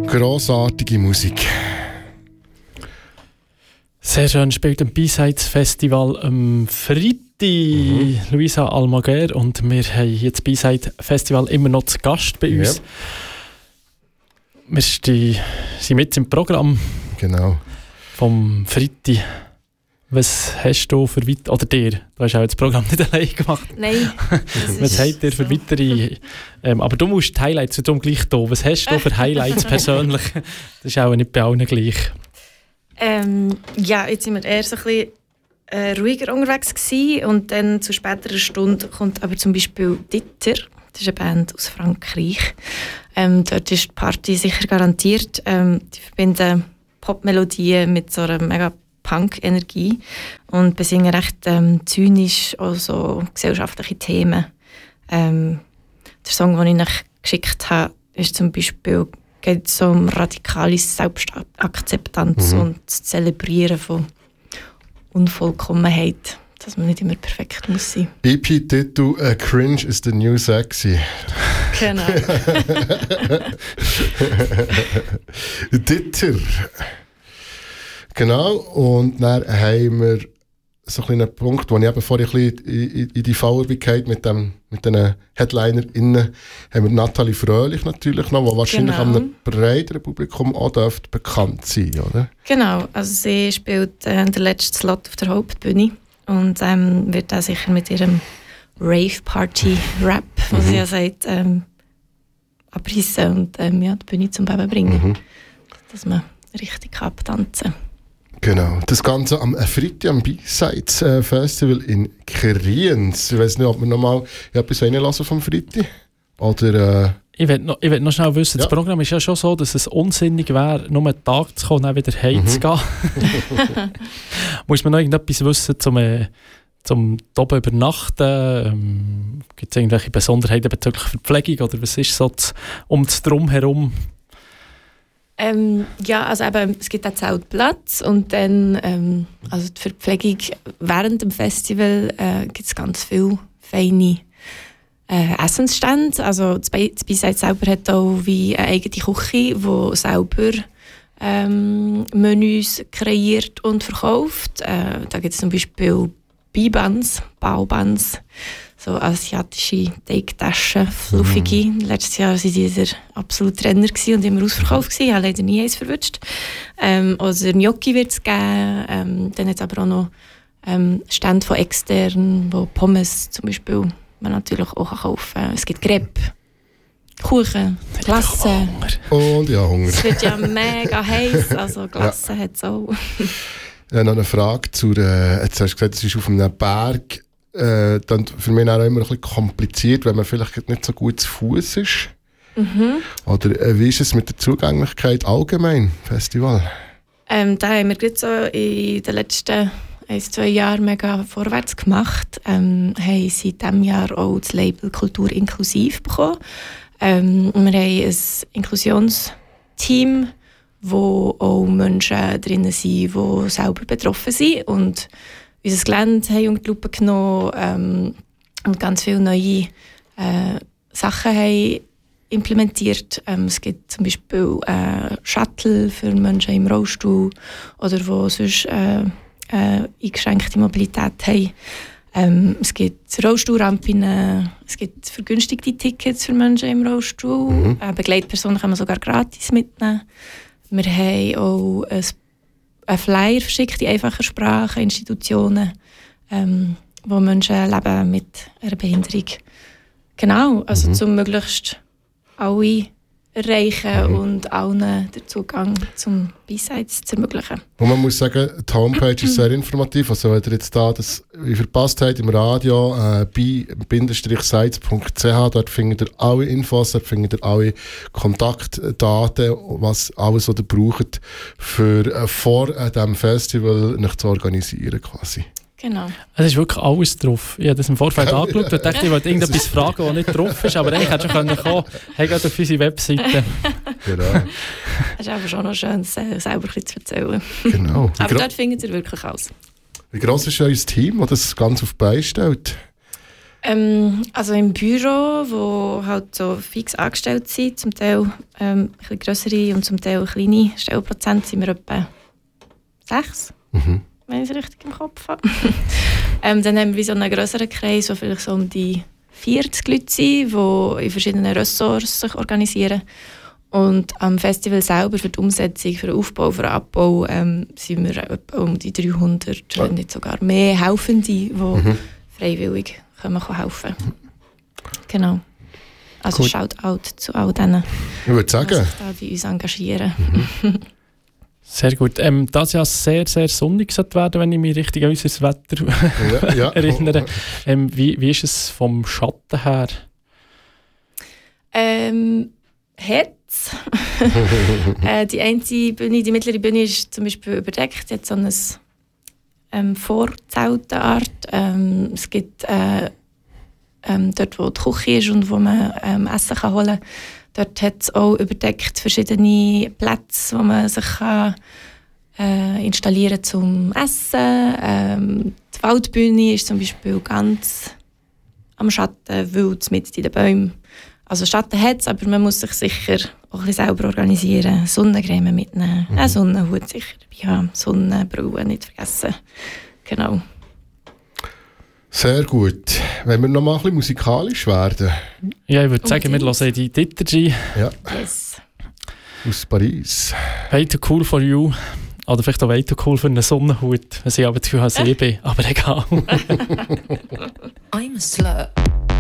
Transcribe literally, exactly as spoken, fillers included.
Grossartige Musik. Sehr schön spielt im B-Sides Festival am Freitag mhm. Luisa Almaguer und wir haben hier das B-Side Festival immer noch zu Gast bei uns. Ja. Wir sind mit im Programm genau. vom Freitag. Was hast du für weitere, oder dir, du hast auch das Programm nicht allein gemacht. Nein. Was habt ihr für so. weitere, ähm, aber du musst die Highlights, du gleich da. Was hast du für Highlights persönlich? Das ist auch nicht bei allen gleich. Ähm, ja, jetzt sind wir eher so ein bisschen äh, ruhiger unterwegs gewesen und dann zu späterer Stunde kommt aber zum Beispiel Ditter. Das ist eine Band aus Frankreich. Ähm, dort ist die Party sicher garantiert. Ähm, die verbinden Popmelodien mit so einer mega Punk-Energie und besingen recht ähm, zynisch auch so gesellschaftliche Themen. Ähm, der Song, den ich euch geschickt habe, ist zum Beispiel geht so um radikale Selbstakzeptanz mhm. und das Zelebrieren von Unvollkommenheit, dass man nicht immer perfekt muss sein. E P-Titel uh, «Cringe is the new sexy». Genau. Ditter. Genau, und dann haben wir so einen kleinen Punkt, wo ich eben vorhin ein bisschen in, in die Fallarbeit mit, dem, mit den HeadlinerInnen haben wir Nathalie Fröhlich natürlich noch, die wahrscheinlich genau. einem breiteren Publikum auch dürfte bekannt sein, oder? Genau, also sie spielt äh, den letzten Slot auf der Hauptbühne und ähm, wird auch sicher mit ihrem Rave-Party-Rap, wo sie ja sagt, ähm, abreißen und ähm, ja, die Bühne zum Beben bringen. Mhm. Dass man richtig abtanzen kann. Genau, das Ganze am Freitag am B-Sides äh, Festival in Kriens. Ich weiß nicht, ob wir nochmal etwas reinlassen vom Freitag? Oder, äh ich will noch, noch schnell wissen, ja. Das Programm ist ja schon so, dass es unsinnig wäre, nur einen Tag zu kommen und dann wieder heimzugehen. Mhm. Muss man noch irgendetwas wissen zum, äh, zum oben übernachten? Ähm, Gibt es irgendwelche Besonderheiten bezüglich Verpflegung oder was ist so das, um das Drumherum? Ähm, ja, also eben, es gibt auch Zeltplatz und dann ähm, also die Verpflegung während dem Festival äh, gibt es ganz viele feine äh, Essensstände. Also das B-Side selber hat auch wie eine eigene Küche, die selber ähm, Menüs kreiert und verkauft. Äh, da gibt es zum Beispiel Bi-Buns, Bao-Buns, so asiatische Teigtaschen, fluffige. Mm. Letztes Jahr waren sie der absolute Renner und immer ausverkauft gewesen. Ich habe leider nie eins verwünscht. Ähm, oder Gnocchi wird es geben. Ähm, dann hat es aber auch noch ähm, Stände von extern, wo Pommes zum Beispiel man natürlich auch kaufen kann. Es gibt Crepe, Kuchen, Glasse. Und ja, Hunger. Es wird ja mega heiß, also Glasse ja. hat es auch. Ja, noch eine Frage zu der, jetzt hast du gesagt, es ist auf einem Berg. Äh, dann für mich auch immer ein bisschen kompliziert, wenn man vielleicht nicht so gut zu Fuß ist. Mhm. Oder äh, wie ist es mit der Zugänglichkeit allgemein im Festival? Ähm, da haben wir gerade so in den letzten ein, zwei Jahren mega vorwärts gemacht. Ähm, haben seit diesem Jahr auch das Label Kultur inklusiv bekommen. Ähm, wir haben ein Inklusionsteam, wo auch Menschen drin sind, die selber betroffen sind und unser Gelände haben unter die Lupe genommen ähm, und ganz viele neue äh, Sachen haben implementiert. Ähm, es gibt zum Beispiel äh, Shuttle für Menschen im Rollstuhl oder die sonst äh, äh, eingeschränkte Mobilität haben. Ähm, es gibt Rollstuhlrampen, es gibt vergünstigte Tickets für Menschen im Rollstuhl. Mhm. Äh, Begleitpersonen kann man sogar gratis mitnehmen. Wir haben auch ein ein Flyer verschickt in einfacher Sprache, Institutionen, ähm, wo Menschen leben mit einer Behinderung. Genau, also mhm. um möglichst alle erreichen mhm. und allen den Zugang zum B-Sides zu ermöglichen. Und man muss sagen, die Homepage ist sehr informativ. Also wenn ihr jetzt da das verpasst habt im Radio, äh, bi Bindestrich-sites punkt c h, dort findet ihr alle Infos, dort findet ihr alle Kontaktdaten, was alles, was ihr braucht, für äh, vor äh, diesem Festival nicht zu organisieren quasi. Genau. Es ist wirklich alles drauf. Ich habe das im Vorfeld ja, angeschaut und dachte, ich wollte irgendetwas fragen, was nicht drauf ist, aber eigentlich hätte schon kommen können. Hey, geht auf unsere Webseite. Genau. Das ist aber schon noch schön, selber ein bisschen zu erzählen. Genau. Aber dort findet ihr wirklich alles. Wie gross ist euer Team, das das Ganze auf die Beine stellt? Ähm, also im Büro, wo halt so fix angestellt sind, zum Teil ähm, ein bisschen grössere und zum Teil kleine Stellprozent, sind wir etwa sechs, mhm. wenn ich es richtig im Kopf habe. ähm, dann haben wir so einen grösseren Kreis, wo vielleicht so um die vierzig Leute sind, die in verschiedenen Ressorts sich organisieren. Und am Festival selber, für die Umsetzung, für den Aufbau, für den Abbau, ähm, sind wir etwa um die dreihundert, ja. nicht sogar mehr Helfende, die mhm. freiwillig können helfen können. Genau. Also cool. Shoutout zu all denen, ich würde sagen, die sich da bei uns engagieren. Mhm. Sehr gut. Ähm, das ja sehr, sehr sonnig werden, wenn ich mich richtig an unser Wetter ja, ja. erinnere. Ähm, wie, wie ist es vom Schatten her? Ähm, Herz. äh, die eine Bühne, die mittlere Bühne ist zum Beispiel überdeckt. Jetzt so eine ähm, Vorzeltenart. Ähm, es gibt äh, ähm, dort, wo die Küche ist und wo man ähm, Essen kann holen kann. Dort hat es auch überdeckt verschiedene Plätze, wo man sich kann, äh, installieren zum Essen. Ähm, die Waldbühne ist zum Beispiel ganz am Schatten, wild mitten in den Bäumen. Also Schatten hat es, aber man muss sich sicher auch ein bisschen selber organisieren. Sonnencreme mitnehmen, mhm. einen Sonnenhut sicher dabei haben, Sonnenbrille nicht vergessen. Genau. Sehr gut. Wenn wir noch mal ein bisschen musikalisch werden. Ja, ich würde sagen, wir hören die Dittergy. Ja. Yes. Aus Paris. Way too cool for you. Oder vielleicht auch way too cool für einen Sonnenhut. Was ich aber zu Hause bin. Aber egal. I'm a slut.